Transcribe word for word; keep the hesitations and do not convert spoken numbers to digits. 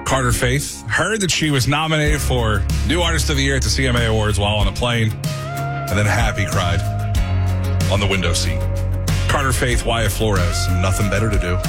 Carter Faith heard that she was nominated for New Artist of the Year at the C M A Awards while on a plane, and then happy cried on the window seat. Carter Faith, Wyatt Flores, nothing better to do.